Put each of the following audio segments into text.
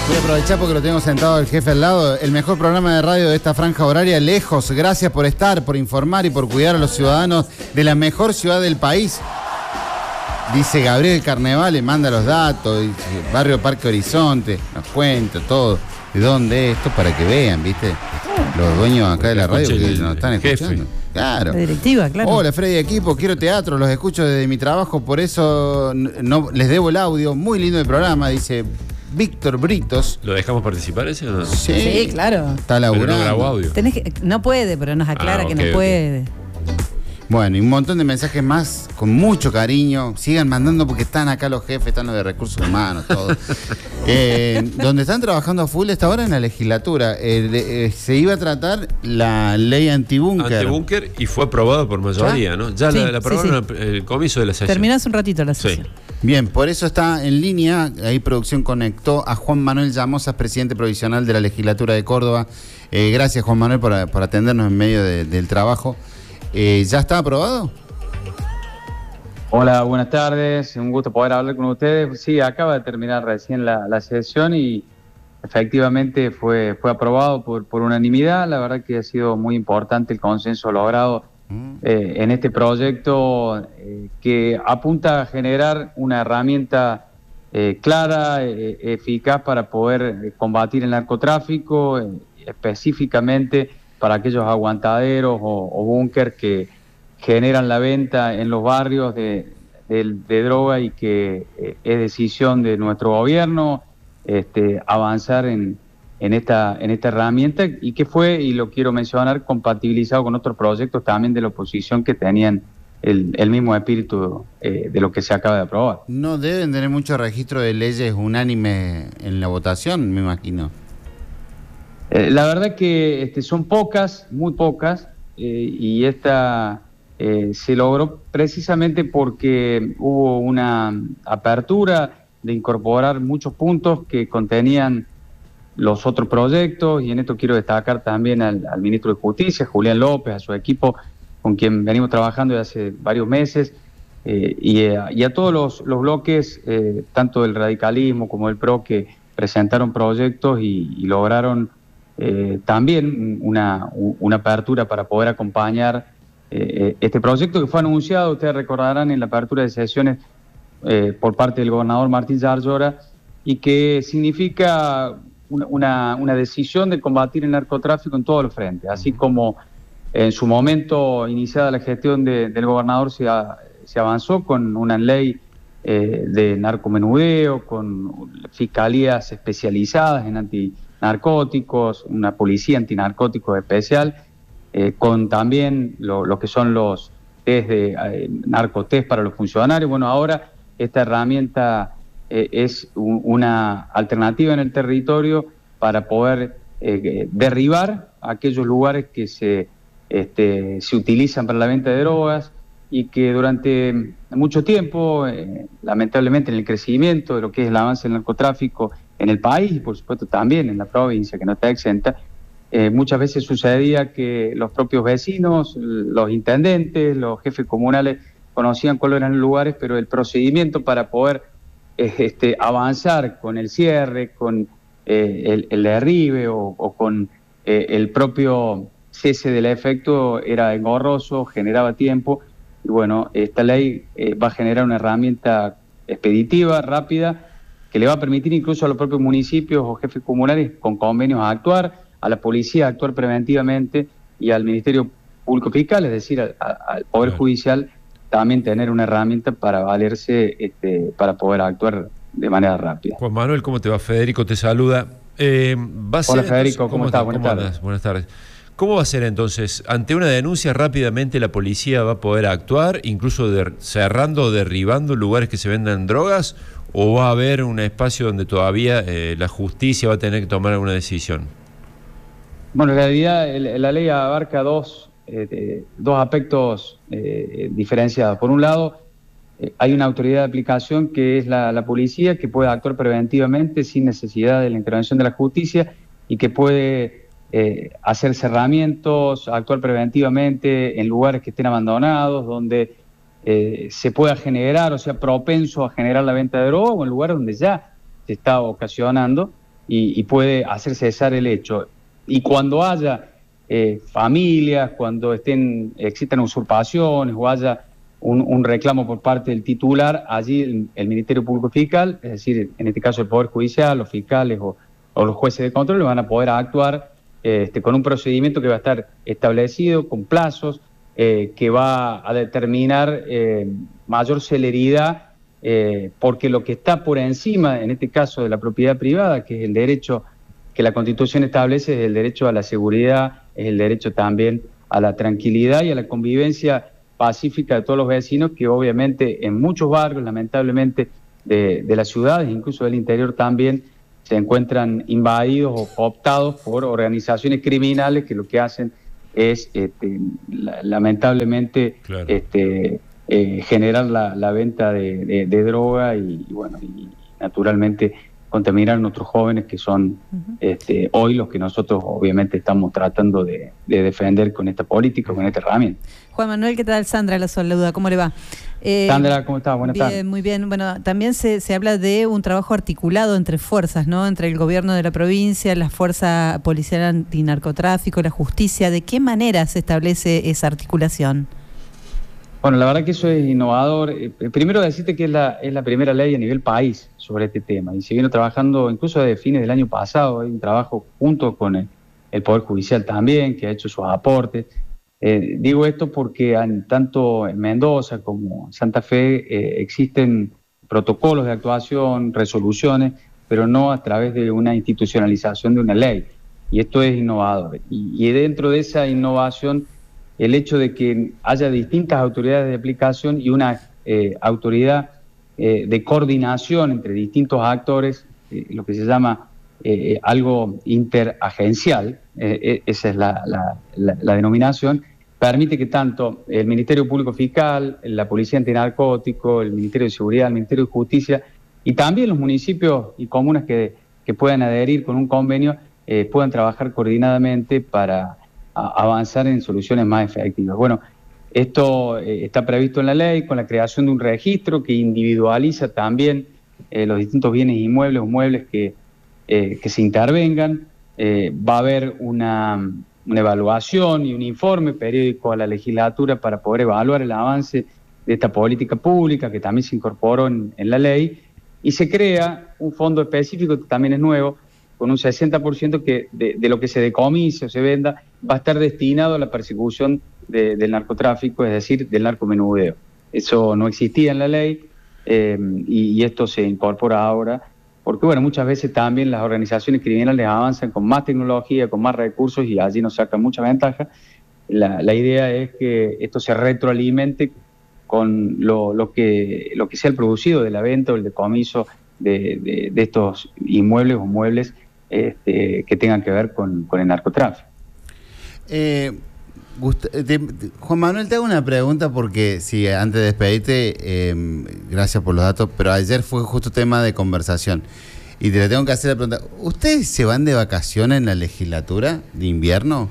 Voy a aprovechar porque lo tengo sentado el jefe al lado. El mejor programa de radio de esta franja horaria, lejos. Gracias por estar, por informar y por cuidar a los ciudadanos de la mejor ciudad del país. Dice Gabriel Carnevale, le manda los datos. Dice, barrio Parque Horizonte, nos cuenta todo. ¿De dónde es esto? Para que vean, ¿viste? Los dueños acá de la radio que nos están escuchando. Claro. La directiva, claro. Hola, Freddy Equipo, quiero teatro, los escucho desde mi trabajo, por eso no les debo el audio. Muy lindo el programa, dice Víctor Britos. ¿Lo dejamos participar ese o no? Sí, claro. Está laburando. Pero no grabó audio. No puede, pero nos aclara que no puede. Bueno, y un montón de mensajes más con mucho cariño. Sigan mandando porque están acá los jefes, están los de recursos humanos, todo. Donde están trabajando a full esta hora en la legislatura. Se iba a tratar la ley antibúnker. Antibúnker y fue aprobado por mayoría, ¿no? Ya Sí, la aprobaron sí. el comienzo de la sesión. Terminó hace un ratito la sesión. Sí. Bien, por eso está en línea. Ahí producción conectó a Juan Manuel Llamosas, presidente provisional de la legislatura de Córdoba. Gracias, Juan Manuel, por atendernos en medio del trabajo. ¿Ya está aprobado? Hola, buenas tardes. Un gusto poder hablar con ustedes. Sí, acaba de terminar recién la sesión y efectivamente fue aprobado por unanimidad. La verdad que ha sido muy importante el consenso logrado en este proyecto que apunta a generar una herramienta clara, eficaz para poder combatir el narcotráfico, específicamente para aquellos aguantaderos o búnker que generan la venta en los barrios de droga y que es decisión de nuestro gobierno avanzar en esta herramienta y que fue, y lo quiero mencionar, compatibilizado con otros proyectos también de la oposición que tenían el mismo espíritu de lo que se acaba de aprobar. No deben tener mucho registro de leyes unánime en la votación, me imagino. La verdad que son pocas, muy pocas, y esta se logró precisamente porque hubo una apertura de incorporar muchos puntos que contenían los otros proyectos, y en esto quiero destacar también al ministro de Justicia, Julián López, a su equipo, con quien venimos trabajando desde hace varios meses, y a todos los bloques, tanto del radicalismo como del PRO, que presentaron proyectos y lograron también una apertura para poder acompañar este proyecto que fue anunciado, ustedes recordarán, en la apertura de sesiones por parte del gobernador Martín Yarlora, y que significa una decisión de combatir el narcotráfico en todos los frentes, así como en su momento iniciada la gestión del gobernador se avanzó con una ley de narcomenudeo, con fiscalías especializadas en antinarcóticos, una policía antinarcóticos especial, con también lo que son los test de narcotest para los funcionarios. Bueno, ahora esta herramienta es una alternativa en el territorio para poder derribar aquellos lugares que se utilizan para la venta de drogas y que durante mucho tiempo, lamentablemente en el crecimiento de lo que es el avance del narcotráfico en el país y por supuesto también en la provincia, que no está exenta, muchas veces sucedía que los propios vecinos, los intendentes, los jefes comunales conocían cuáles eran los lugares, pero el procedimiento para poder avanzar con el cierre, con el derribe o con el propio cese del efecto era engorroso, generaba tiempo, y bueno, esta ley va a generar una herramienta expeditiva, rápida, que le va a permitir incluso a los propios municipios o jefes comunales con convenios a actuar, a la policía a actuar preventivamente y al Ministerio Público Fiscal, es decir, al Poder Judicial, también tener una herramienta para valerse, para poder actuar de manera rápida. Juan Manuel, ¿cómo te va? Federico te saluda. Hola Federico, ¿cómo estás? Buenas tardes. Buenas tardes. ¿Cómo va a ser entonces? Ante una denuncia rápidamente la policía va a poder actuar, incluso cerrando o derribando lugares que se vendan drogas, o va a haber un espacio donde todavía la justicia va a tener que tomar alguna decisión? Bueno, en realidad la ley abarca dos aspectos diferenciados. Por un lado, hay una autoridad de aplicación que es la policía, que puede actuar preventivamente sin necesidad de la intervención de la justicia y que puede hacer cerramientos, actuar preventivamente en lugares que estén abandonados, donde se pueda generar, o sea, propenso a generar la venta de droga, o en lugares donde ya se está ocasionando. y puede hacer cesar el hecho. Y cuando haya familias, cuando existan usurpaciones o haya un reclamo por parte del titular, allí el Ministerio Público Fiscal, es decir, en este caso el Poder Judicial, los fiscales o los jueces de control, van a poder actuar con un procedimiento que va a estar establecido, con plazos, que va a determinar mayor celeridad, porque lo que está por encima, en este caso de la propiedad privada, que es el derecho que la Constitución establece, es el derecho a la seguridad, es el derecho también a la tranquilidad y a la convivencia pacífica de todos los vecinos, que obviamente en muchos barrios, lamentablemente, de las ciudades, incluso del interior también, se encuentran invadidos o cooptados por organizaciones criminales que lo que hacen es, lamentablemente, claro, generar la venta de droga y naturalmente contaminar a nuestros jóvenes, que son hoy los que nosotros obviamente estamos tratando de defender con esta política, con esta herramienta. Juan Manuel, ¿qué tal? Sandra la saluda, ¿cómo le va? Sandra, ¿cómo estás? Buenas tardes. Muy bien. Bueno, también se habla de un trabajo articulado entre fuerzas, ¿no? Entre el gobierno de la provincia, la Fuerza Policial Antinarcotráfico, la justicia. ¿De qué manera se establece esa articulación? Bueno, la verdad que eso es innovador. Primero decirte que es la primera ley a nivel país sobre este tema, y se viene trabajando incluso desde fines del año pasado. Hay un trabajo junto con el Poder Judicial también, que ha hecho sus aportes. Digo esto porque tanto en Mendoza como en Santa Fe existen protocolos de actuación, resoluciones, pero no a través de una institucionalización de una ley. Y esto es innovador. Y dentro de esa innovación, el hecho de que haya distintas autoridades de aplicación y una autoridad de coordinación entre distintos actores, lo que se llama algo interagencial, esa es la denominación, permite que tanto el Ministerio Público Fiscal, la Policía Antinarcótico, el Ministerio de Seguridad, el Ministerio de Justicia y también los municipios y comunas que puedan adherir con un convenio puedan trabajar coordinadamente para avanzar en soluciones más efectivas. Bueno, esto está previsto en la ley con la creación de un registro que individualiza también los distintos bienes inmuebles o muebles que se intervengan. Va a haber una evaluación y un informe periódico a la legislatura para poder evaluar el avance de esta política pública, que también se incorporó en la ley, y se crea un fondo específico que también es nuevo, con un 60% que de lo que se decomisa o se venda va a estar destinado a la persecución del narcotráfico, es decir, del narcomenudeo. Eso no existía en la ley y esto se incorpora ahora, porque bueno, muchas veces también las organizaciones criminales avanzan con más tecnología, con más recursos y allí nos sacan mucha ventaja. La idea es que esto se retroalimente con lo que sea el producido de la venta o el decomiso de estos inmuebles o muebles que tengan que ver con el narcotráfico. Juan Manuel, te hago una pregunta porque, sí, antes de despedirte, gracias por los datos, pero ayer fue justo tema de conversación y te le tengo que hacer la pregunta. ¿Ustedes se van de vacaciones en la legislatura de invierno?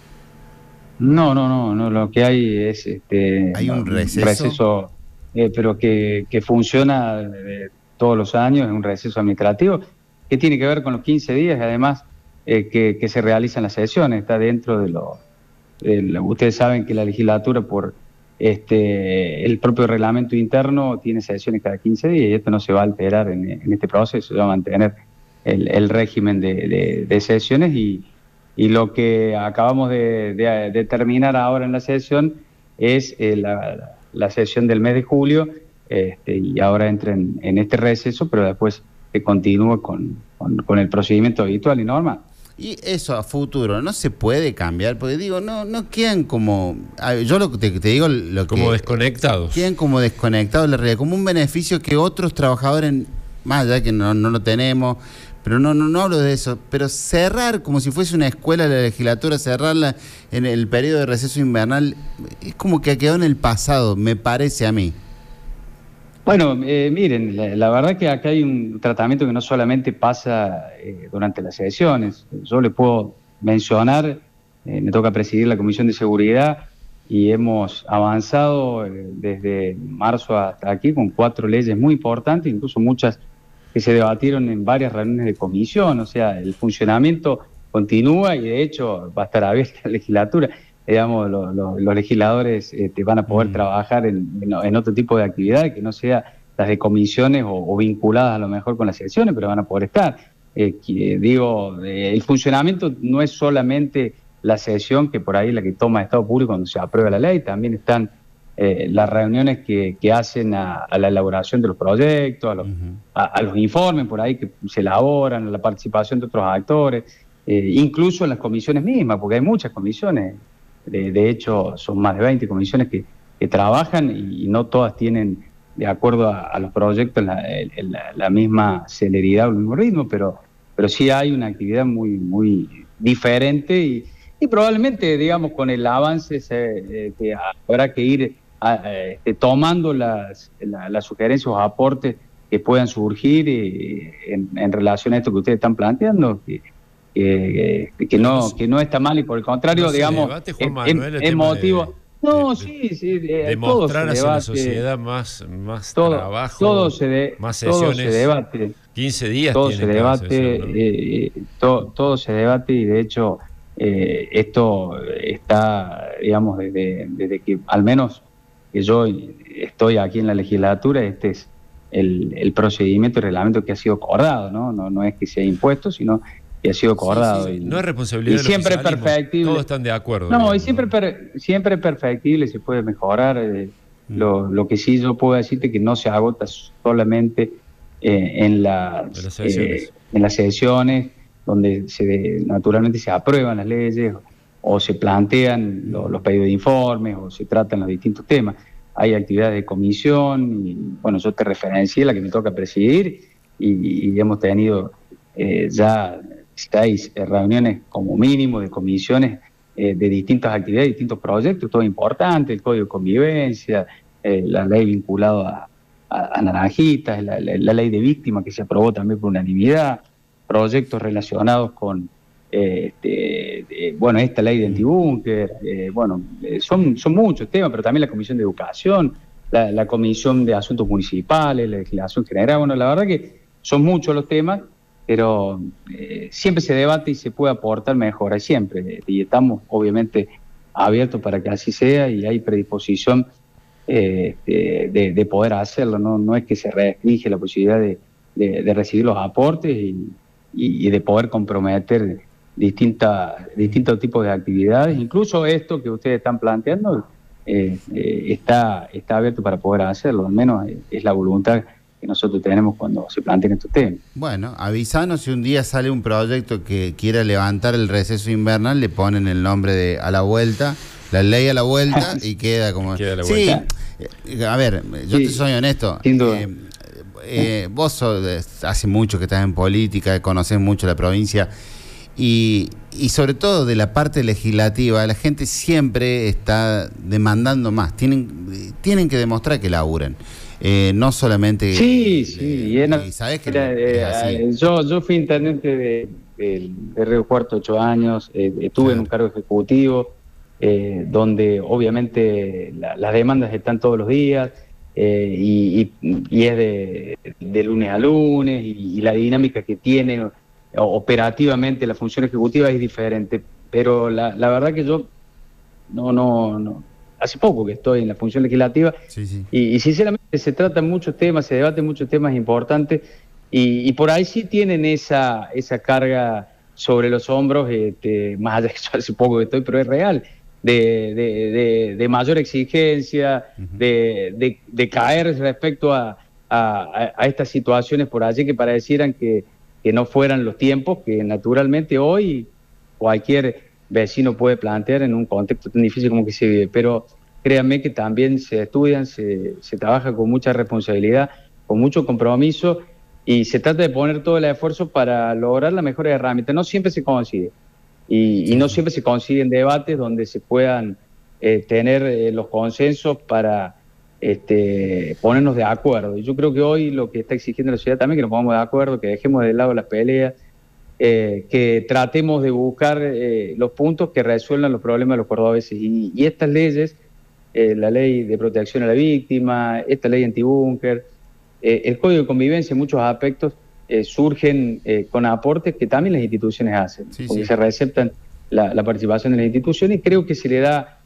No, lo que hay es ¿hay un receso? Pero que funciona todos los años, es un receso administrativo que tiene que ver con los 15 días y además que se realizan las sesiones, está dentro de ustedes saben que la legislatura por el propio reglamento interno tiene sesiones cada 15 días y esto no se va a alterar en este proceso, se va a mantener el régimen de sesiones y lo que acabamos de terminar ahora en la sesión es la sesión del mes de julio y ahora entra en este receso, pero después se continúa con el procedimiento habitual y normal. Y eso a futuro no se puede cambiar, porque digo, no quedan como, yo lo que te digo, como desconectados. Quedan como desconectados de la realidad, como un beneficio que otros trabajadores, más allá que no lo tenemos, pero no hablo de eso, pero cerrar como si fuese una escuela la legislatura, cerrarla en el periodo de receso invernal, es como que ha quedado en el pasado, me parece a mí. Bueno, miren, la verdad que acá hay un tratamiento que no solamente pasa durante las sesiones. Yo le puedo mencionar, me toca presidir la Comisión de Seguridad y hemos avanzado desde marzo hasta aquí con 4 leyes muy importantes, incluso muchas que se debatieron en varias reuniones de comisión, o sea, el funcionamiento continúa y de hecho va a estar abierta la legislatura. Digamos, los legisladores van a poder trabajar en otro tipo de actividades que no sea las de comisiones o vinculadas a lo mejor con las sesiones, pero van a poder estar. El funcionamiento no es solamente la sesión, que por ahí es la que toma Estado Público cuando se aprueba la ley, también están las reuniones que hacen a la elaboración de los proyectos, a los informes por ahí que se elaboran, a la participación de otros actores, incluso en las comisiones mismas, porque hay muchas comisiones. De hecho, son más de 20 comisiones que trabajan y no todas tienen, de acuerdo a los proyectos, la misma celeridad o el mismo ritmo, pero sí hay una actividad muy, muy diferente y probablemente, digamos, con el avance que habrá que ir tomando las sugerencias o aportes que puedan surgir en relación a esto que ustedes están planteando, que no está mal y por el contrario, digamos, debate, Juan Manuel, es motivo. Demostrar hacia la sociedad más trabajo, más sesiones. Todo se debate. 15 días todo tiene se debate, sesión, ¿no? todo se debate y de hecho esto está, digamos, desde que al menos que yo estoy aquí en la legislatura, este es el procedimiento y reglamento que ha sido acordado, no es que sea impuesto, sino que ha sido acordado. Sí. No es responsabilidad y siempre es perfectible. Todos están de acuerdo. No, digamos, y siempre es perfectible, se puede mejorar. Lo que sí yo puedo decirte que no se agota solamente en las sesiones donde naturalmente se aprueban las leyes o se plantean los pedidos de informes o se tratan los distintos temas. Hay actividades de comisión y, bueno, yo te referencié la que me toca presidir y hemos tenido ya 6 reuniones como mínimo de comisiones de distintas actividades, distintos proyectos, todo importante, el Código de Convivencia, la ley vinculada a Naranjitas, la ley de víctimas que se aprobó también por unanimidad, proyectos relacionados con esta ley de antibúnker, son muchos temas, pero también la Comisión de Educación, la Comisión de Asuntos Municipales, la Legislación General. Bueno, la verdad que son muchos los temas, pero siempre se debate y se puede aportar mejoras, siempre, y estamos obviamente abiertos para que así sea y hay predisposición de poder hacerlo, no es que se restringe la posibilidad de recibir los aportes y de poder comprometer distintos tipos de actividades, incluso esto que ustedes están planteando está abierto para poder hacerlo, al menos es la voluntad que nosotros tenemos cuando se plantean estos temas. Bueno, avísanos si un día sale un proyecto que quiera levantar el receso invernal, le ponen el nombre de A la Vuelta, la ley a la vuelta y queda como... Queda a la vuelta. Sí, a ver, yo te soy honesto. Sin duda. Vos hace mucho que estás en política, conocés mucho la provincia y sobre todo de la parte legislativa, la gente siempre está demandando más. Tienen que demostrar que laburan. No solamente... Sí. Y sabés que es así. Yo fui intendente de Río Cuarto 8 años, estuve en un cargo ejecutivo, donde obviamente las demandas están todos los días, y es de lunes a lunes, y la dinámica que tiene operativamente la función ejecutiva es diferente, pero la verdad que yo no hace poco que estoy en la función legislativa, Sí. y sinceramente se tratan muchos temas, se debaten muchos temas importantes, y por ahí sí tienen esa carga sobre los hombros, más allá de que yo hace poco que estoy, pero es real, de mayor exigencia, de caer respecto a estas situaciones por allí que parecieran que no fueran los tiempos que naturalmente hoy cualquier vecino puede plantear en un contexto tan difícil como que se vive. Pero créanme que también se estudian, se trabaja con mucha responsabilidad, con mucho compromiso y se trata de poner todo el esfuerzo para lograr las mejores herramientas. No siempre se consigue. Y no siempre se consiguen debates donde se puedan tener los consensos para ponernos de acuerdo. Y yo creo que hoy lo que está exigiendo la sociedad también que nos pongamos de acuerdo, que dejemos de lado las peleas, que tratemos de buscar los puntos que resuelvan los problemas de los cordobeses. Y estas leyes, la ley de protección a la víctima, esta ley antibúnker, el Código de Convivencia en muchos aspectos surgen con aportes que también las instituciones hacen, porque se receptan la participación de las instituciones, y creo que se le da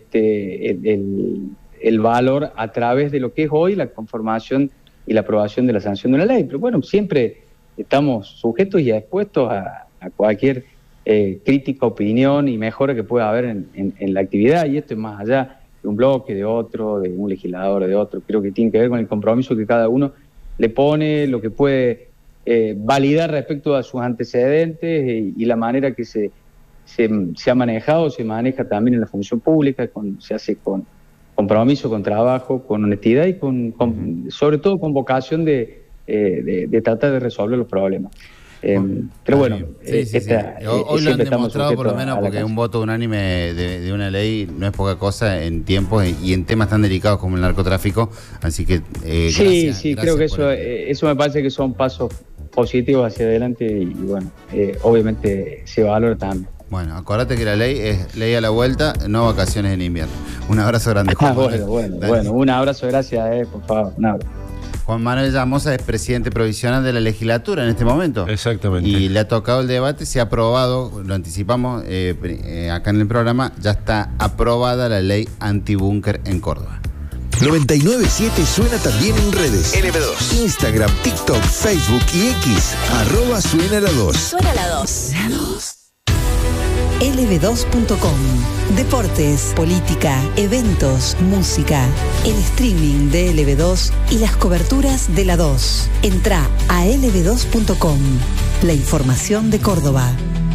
el valor a través de lo que es hoy la conformación y la aprobación de la sanción de una ley. Pero bueno, siempre estamos sujetos y expuestos a cualquier crítica, opinión y mejora que pueda haber en la actividad, y esto es más allá de un bloque, de otro, de un legislador, de otro. Creo que tiene que ver con el compromiso que cada uno le pone, lo que puede validar respecto a sus antecedentes y la manera que se ha manejado, se maneja también en la función pública, se hace con compromiso, con trabajo, con honestidad y sobre todo con vocación de tratar de resolver los problemas. Pero bueno, hoy lo han demostrado, por lo menos, porque un voto unánime de una ley no es poca cosa en tiempos y en temas tan delicados como el narcotráfico, así que gracias creo que eso me parece que son pasos positivos hacia adelante y bueno, obviamente se valora también. Bueno, acordate que la ley es ley a la vuelta, no vacaciones en invierno. Un abrazo grande, Juan. Bueno, un abrazo, gracias, por favor, un abrazo. Juan Manuel Llamosa es presidente provisional de la legislatura en este momento. Exactamente. Y le ha tocado el debate, se ha aprobado, lo anticipamos acá en el programa, ya está aprobada la ley antibúnker en Córdoba. 99.7 suena también en redes. LB2. Instagram, TikTok, Facebook y X. @suena la 2. Suena la 2. lb2.com. Deportes, política, eventos, música, el streaming de LB2 y las coberturas de la 2. Entrá a lb2.com. La información de Córdoba.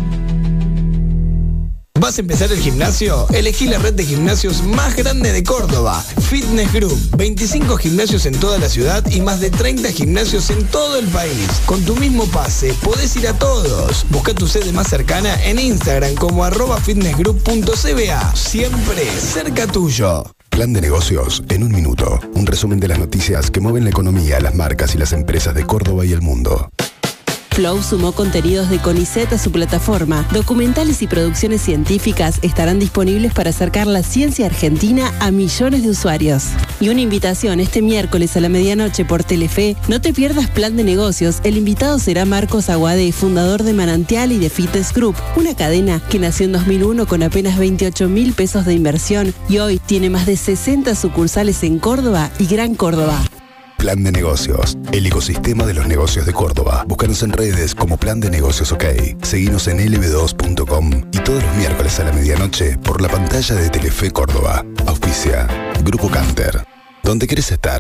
¿Vas a empezar el gimnasio? Elegí la red de gimnasios más grande de Córdoba, Fitness Group. 25 gimnasios en toda la ciudad y más de 30 gimnasios en todo el país. Con tu mismo pase, podés ir a todos. Busca tu sede más cercana en Instagram como @fitnessgroup.cba. Siempre cerca tuyo. Plan de negocios en un minuto. Un resumen de las noticias que mueven la economía, las marcas y las empresas de Córdoba y el mundo. Flow sumó contenidos de CONICET a su plataforma. Documentales y producciones científicas estarán disponibles para acercar la ciencia argentina a millones de usuarios. Y una invitación este miércoles a la medianoche por Telefe. No te pierdas Plan de Negocios. El invitado será Marcos Aguade, fundador de Manantial y de Fitness Group, una cadena que nació en 2001 con apenas 28.000 pesos de inversión y hoy tiene más de 60 sucursales en Córdoba y Gran Córdoba. Plan de Negocios, el ecosistema de los negocios de Córdoba. Búscanos en redes como Plan de Negocios OK. Seguinos en lb2.com y todos los miércoles a la medianoche por la pantalla de Telefe Córdoba. Auspicia Grupo Canter. ¿Dónde querés estar?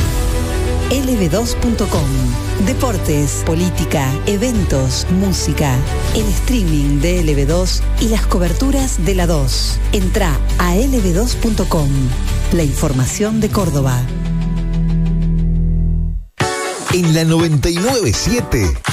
lb2.com. Deportes, política, eventos, música, el streaming de LB2 y las coberturas de la 2. Entrá a lb2.com. La información de Córdoba. En la 99.7